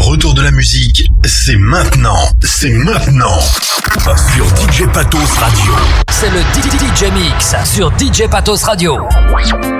retour de la musique, c'est maintenant. C'est maintenant. Sur DJ Patos Radio. C'est le DJ Mix sur DJ Patos Radio.